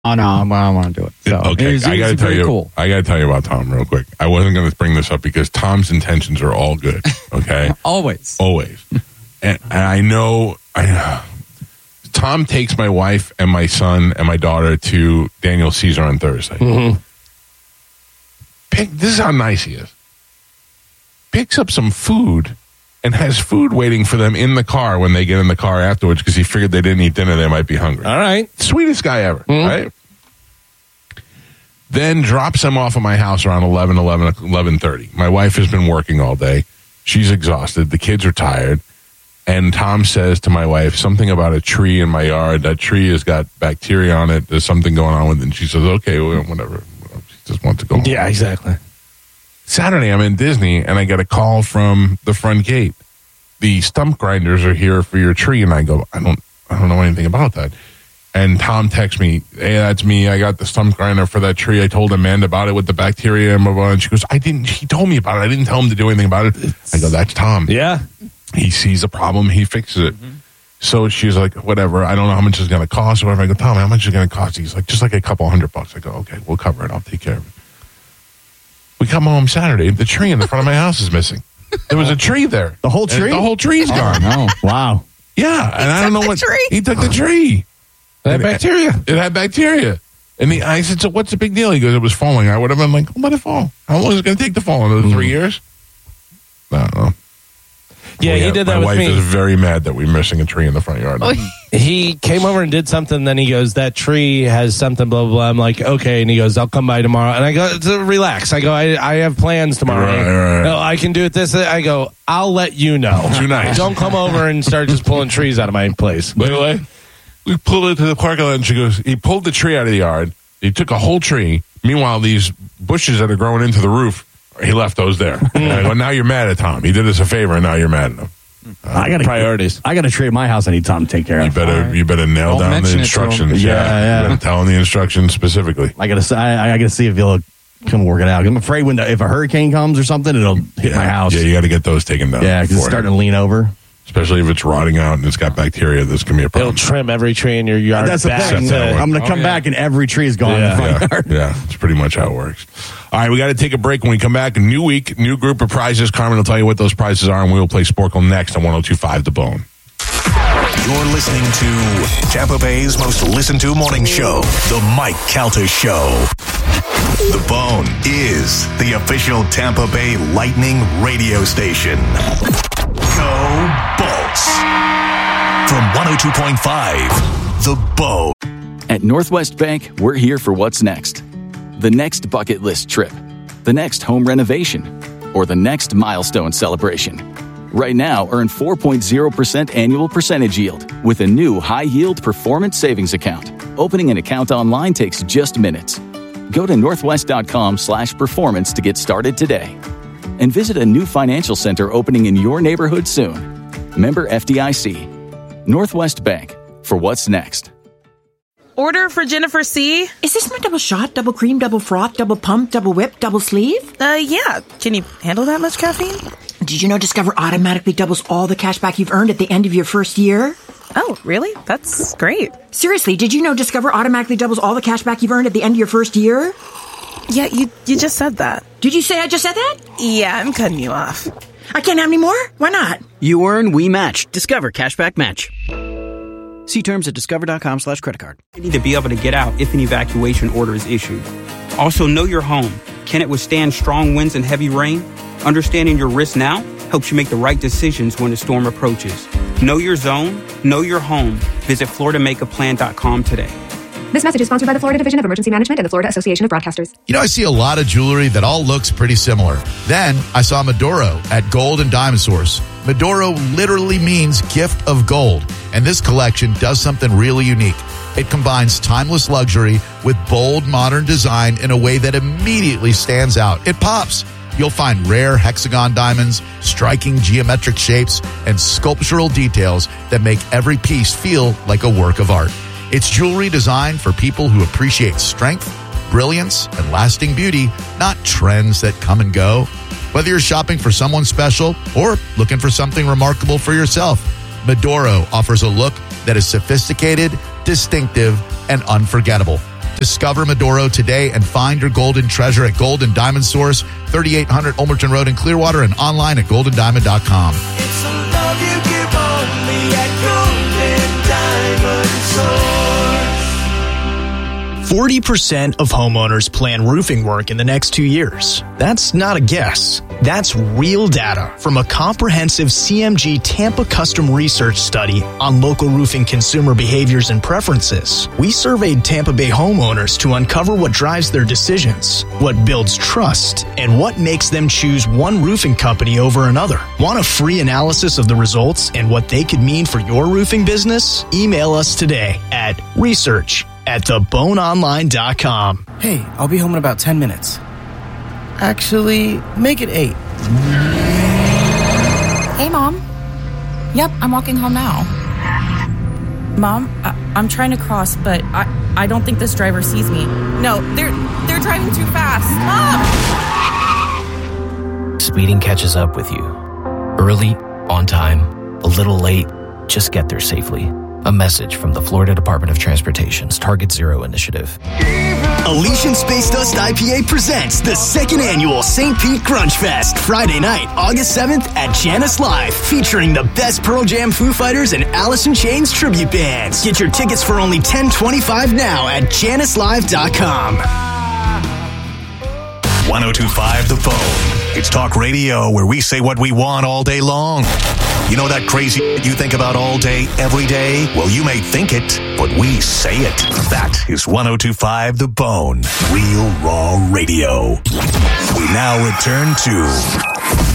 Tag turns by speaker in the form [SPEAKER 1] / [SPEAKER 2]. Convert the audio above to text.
[SPEAKER 1] Oh, no, I don't want to do it. So,
[SPEAKER 2] Okay, I got to tell you.
[SPEAKER 1] Cool.
[SPEAKER 2] I got to tell you about Tom real quick. I wasn't going to bring this up because Tom's intentions are all good. Okay,
[SPEAKER 1] Always.
[SPEAKER 2] and I know. Tom takes my wife and my son and my daughter to Daniel Caesar on Thursday.
[SPEAKER 3] Mm-hmm.
[SPEAKER 2] This is how nice he is. Picks up some food and has food waiting for them in the car when they get in the car afterwards because he figured they didn't eat dinner, they might be hungry.
[SPEAKER 3] All right.
[SPEAKER 2] Sweetest guy ever, right? Then drops them off at my house around 11:30. My wife has been working all day. She's exhausted. The kids are tired. And Tom says to my wife something about a tree in my yard. That tree has got bacteria on it. There's something going on with it. And she says, okay, well, whatever. She just wants to go home.
[SPEAKER 3] Yeah, exactly.
[SPEAKER 2] Saturday, I'm in Disney, and I get a call from the front gate. The stump grinders are here for your tree. And I go, I don't know anything about that. And Tom texts me, hey, that's me. I got the stump grinder for that tree. I told Amanda about it with the bacteria and blah, blah. And she goes, he told me about it. I didn't tell him to do anything about it. I go, that's Tom.
[SPEAKER 3] Yeah.
[SPEAKER 2] He sees a problem. He fixes it. So she's like, whatever. I don't know how much it's going to cost or whatever. I go, Tom, how much is it going to cost? He's like, just like a couple $100. I go, okay, we'll cover it. I'll take care of it. We come home Saturday. The tree in the front of my house is missing. There was a tree there.
[SPEAKER 1] The whole tree?
[SPEAKER 2] The whole tree's gone.
[SPEAKER 1] Oh, wow.
[SPEAKER 2] Yeah. And I don't know what. He took the tree.
[SPEAKER 3] It had bacteria.
[SPEAKER 2] It had bacteria. And I said, so what's the big deal? He goes, it was falling. I would have been like, let it fall. How long is it going to take to fall? Another 3 years? I don't know.
[SPEAKER 3] Yeah, he did that with me.
[SPEAKER 2] My wife is very mad that we're missing a tree in the front yard.
[SPEAKER 3] He came over and did something. Then he goes, that tree has something, blah, blah, blah. I'm like, okay. And he goes, I'll come by tomorrow. And I go, relax. I go, I have plans tomorrow.
[SPEAKER 2] Right.
[SPEAKER 3] No, I can do it this. I go, I'll let you know.
[SPEAKER 2] Too nice.
[SPEAKER 3] Don't come over and start just pulling trees out of my place.
[SPEAKER 2] By the way, we pulled it to the parking lot, and she goes, he pulled the tree out of the yard. He took a whole tree. Meanwhile, these bushes that are growing into the roof, he left those there. And I go, now you're mad at Tom. He did us a favor, and now you're mad at him.
[SPEAKER 1] I got
[SPEAKER 3] priorities.
[SPEAKER 1] I got a tree at my house. I need Tom to take care of.
[SPEAKER 2] You better nail
[SPEAKER 1] Don't
[SPEAKER 2] down the
[SPEAKER 1] mention it to him.
[SPEAKER 2] instructions.
[SPEAKER 1] Yeah.
[SPEAKER 2] You better tell him the instructions specifically.
[SPEAKER 1] I gotta see if he'll come work it out. I'm afraid if a hurricane comes or something, it'll hit my house.
[SPEAKER 2] Yeah, you got to get those taken down.
[SPEAKER 1] Yeah, because it's starting to lean over.
[SPEAKER 2] Especially if it's rotting out and it's got bacteria, this can be a problem.
[SPEAKER 3] He'll trim every tree in your yard.
[SPEAKER 1] That's the thing. I'm going to come back and every tree is gone in the front yard.
[SPEAKER 2] Yeah, that's pretty much how it works. All right, we got to take a break. When we come back, a new week, new group of prizes. Carmen will tell you what those prizes are, and we will play Sporkle next on 102.5 The Bone.
[SPEAKER 4] You're listening to Tampa Bay's most listened to morning show, The Mike Calta Show. The Bone is the official Tampa Bay Lightning radio station. Go Bolts. From 102.5, The Bone.
[SPEAKER 5] At Northwest Bank, we're here for what's next. The next bucket list trip, the next home renovation, or the next milestone celebration. Right now, earn 4.0% annual percentage yield with a new high-yield performance savings account. Opening an account online takes just minutes. Go to northwest.com/performance to get started today. And visit a new financial center opening in your neighborhood soon. Member FDIC. Northwest Bank. For what's next.
[SPEAKER 6] Order for Jennifer C.
[SPEAKER 7] Is this my double shot, double cream, double froth, double pump, double whip, double sleeve?
[SPEAKER 6] Yeah. Can you handle that much caffeine?
[SPEAKER 7] Did you know Discover automatically doubles all the cash back you've earned at the end of your first year?
[SPEAKER 6] Oh, really? That's great.
[SPEAKER 7] Seriously, did you know Discover automatically doubles all the cash back you've earned at the end of your first year?
[SPEAKER 6] Yeah, you just said that.
[SPEAKER 7] Did you say I just said that?
[SPEAKER 6] Yeah, I'm cutting you off.
[SPEAKER 7] I can't have any more? Why not?
[SPEAKER 8] You earn, we match. Discover Cashback Match. See terms at discover.com/creditcard.
[SPEAKER 9] You need to be able to get out if an evacuation order is issued. Also, know your home. Can it withstand strong winds and heavy rain? Understanding your risk now helps you make the right decisions when a storm approaches. Know your zone, know your home. Visit FloridaMakeAPlan.com today.
[SPEAKER 10] This message is sponsored by the Florida Division of Emergency Management and the Florida Association of Broadcasters.
[SPEAKER 11] You know, I see a lot of jewelry that all looks pretty similar. Then I saw Medoro at Gold and Diamond Source. Medoro literally means gift of gold. And this collection does something really unique. It combines timeless luxury with bold modern design in a way that immediately stands out. It pops. You'll find rare hexagon diamonds, striking geometric shapes, and sculptural details that make every piece feel like a work of art. It's jewelry designed for people who appreciate strength, brilliance, and lasting beauty, not trends that come and go. Whether you're shopping for someone special or looking for something remarkable for yourself, Medoro offers a look that is sophisticated, distinctive, and unforgettable. Discover Maduro today and find your golden treasure at Gold and Diamond Source, 3800 Olmerton Road in Clearwater, and online at goldendiamond.com.
[SPEAKER 12] It's a love you give only at Gold and Diamond Source.
[SPEAKER 13] 40% of homeowners plan roofing work in the next 2 years. That's not a guess. That's real data from a comprehensive CMG Tampa custom research study on local roofing consumer behaviors and preferences. We surveyed Tampa Bay homeowners to uncover what drives their decisions, what builds trust, and what makes them choose one roofing company over another. Want a free analysis of the results and what they could mean for your roofing business? Email us today at research@theboneonline.com.
[SPEAKER 14] Hey, I'll be home in about 10 minutes. Actually, make it 8.
[SPEAKER 15] Hey, Mom. Yep, I'm walking home now. Mom, I'm trying to cross, but I don't think this driver sees me. No, they're driving too fast. Mom!
[SPEAKER 16] Speeding catches up with you. Early, on time, a little late, just get there safely. A message from the Florida Department of Transportation's Target Zero initiative.
[SPEAKER 17] Elysian Space Dust IPA presents the second annual St. Pete Grunge Fest, Friday night, August 7th at Janice Live, featuring the best Pearl Jam, Foo Fighters, and Alice in Chains tribute bands. Get your tickets for only $10.25 now at janicelive.com.
[SPEAKER 4] 1025 The Phone. It's talk radio where we say what we want all day long. You know that crazy you think about all day, every day? Well, you may think it, but we say it. That is 1025 The Bone. Real raw radio. We now return to